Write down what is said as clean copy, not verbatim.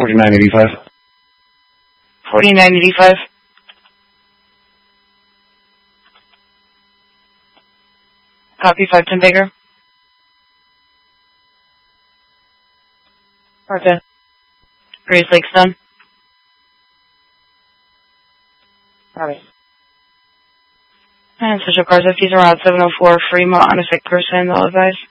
4985. 4985. Copy 510 Baker. Roger. Grace Lake's done. Copy. And special cars, FTs around 704 Fremont on a sick person, they'll advise.